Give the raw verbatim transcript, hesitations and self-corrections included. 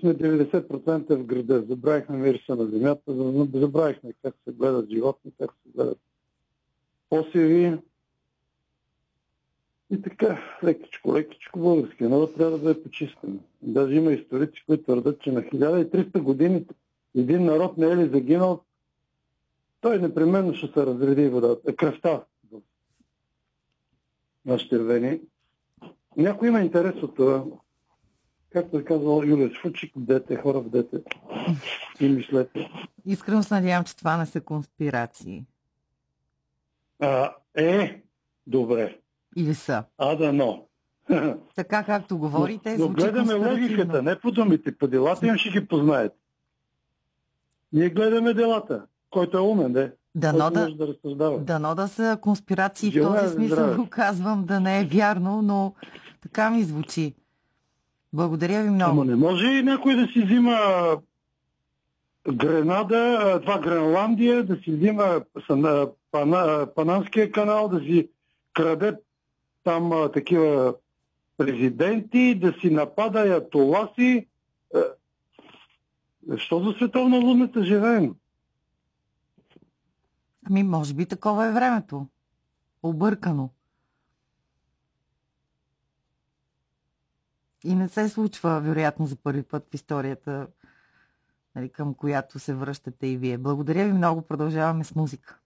сме деветдесет процента в града. Забравихме мириса на земята, забравихме как се гледат животни, как се гледат посеви. И така, лекичко, лекичко българския народ трябва да бъде почистен. Даже има историци, които твърдят, че на хиляда и триста години един народ не е ли загинал, той непременно ще се разреди водата, кръвта в нашите вени. Някой има интерес от това. Както е казал Юлия Швучик, дете, хора в дете. И мислете. Искрено се надявам, че това не са конспирации. А, е, добре. Или са? А, да, но. Така както говорите, но, но гледаме логиката, не по думите, по делата им ще ги познаете. Ние гледаме делата. Който е умен, де. Дано да, да разсъждава. Дано да са конспирации, в Желая този смисъл здраве. го казвам, да не е вярно, но така ми звучи. Благодаря ви много. Ама не може и някой да си взима Гренада, това Гренландия, да си взима Пана, Панамския канал, да си краде там а, такива президенти, да си напада аятоласи. Защо за световна лунната живеем? Ами, може би такова е времето. Объркано. И не се случва, вероятно, за първи път в историята, нали, към която се връщате и вие. Благодаря ви много. Продължаваме с музика.